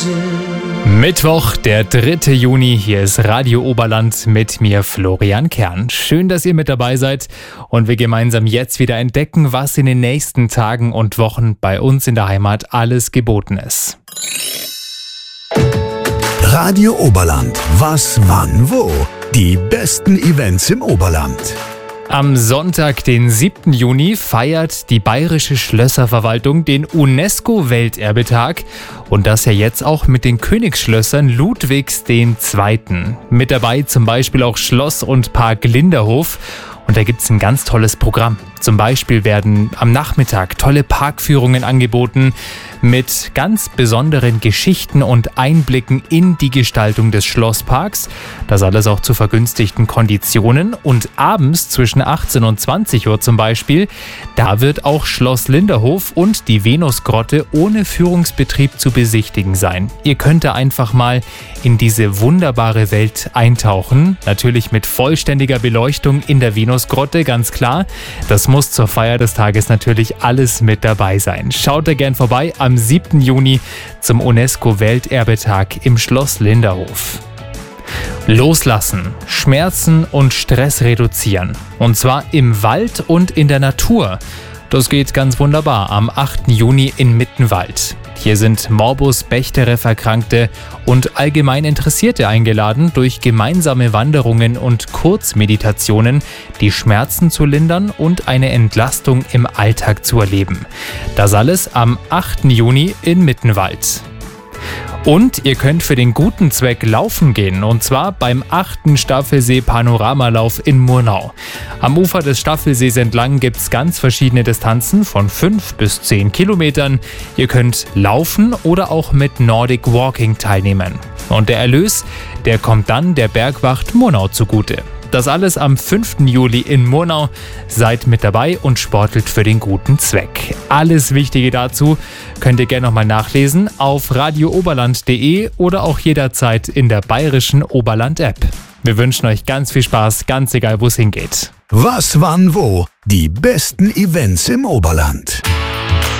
Mittwoch, der 3. Juni, hier ist Radio Oberland mit mir Florian Kern. Schön, dass ihr mit dabei seid und wir gemeinsam jetzt wieder entdecken, was in den nächsten Tagen und Wochen bei uns in der Heimat alles geboten ist. Radio Oberland. Was, wann, wo? Die besten Events im Oberland. Am Sonntag, den 7. Juni, feiert die Bayerische Schlösserverwaltung den UNESCO-Welterbetag und das ja jetzt auch mit den Königsschlössern Ludwigs II. Mit dabei zum Beispiel auch Schloss und Park Linderhof. Und da gibt es ein ganz tolles Programm. Zum Beispiel werden am Nachmittag tolle Parkführungen angeboten mit ganz besonderen Geschichten und Einblicken in die Gestaltung des Schlossparks. Das alles auch zu vergünstigten Konditionen. Und abends zwischen 18 und 20 Uhr zum Beispiel, da wird auch Schloss Linderhof und die Venusgrotte ohne Führungsbetrieb zu besichtigen sein. Ihr könnt da einfach mal in diese wunderbare Welt eintauchen. Natürlich mit vollständiger Beleuchtung in der Venusgrotte, ganz klar. Das muss zur Feier des Tages natürlich alles mit dabei sein. Schaut da gern vorbei am 7. Juni zum UNESCO-Welterbetag im Schloss Linderhof. Loslassen, Schmerzen und Stress reduzieren. Und zwar im Wald und in der Natur. Das geht ganz wunderbar am 8. Juni in Mittenwald. Hier sind Morbus Bechterew-Erkrankte und allgemein Interessierte eingeladen, durch gemeinsame Wanderungen und Kurzmeditationen die Schmerzen zu lindern und eine Entlastung im Alltag zu erleben. Das alles am 8. Juni in Mittenwald. Und ihr könnt für den guten Zweck laufen gehen, und zwar beim 8. Staffelsee-Panoramalauf in Murnau. Am Ufer des Staffelsees entlang gibt es ganz verschiedene Distanzen von 5 bis 10 Kilometern. Ihr könnt laufen oder auch mit Nordic Walking teilnehmen. Und der Erlös, der kommt dann der Bergwacht Murnau zugute. Das alles am 5. Juli in Murnau. Seid mit dabei und sportelt für den guten Zweck. Alles Wichtige dazu könnt ihr gerne nochmal nachlesen auf radiooberland.de oder auch jederzeit in der Bayerischen Oberland-App. Wir wünschen euch ganz viel Spaß, ganz egal, wo es hingeht. Was, wann, wo? Die besten Events im Oberland.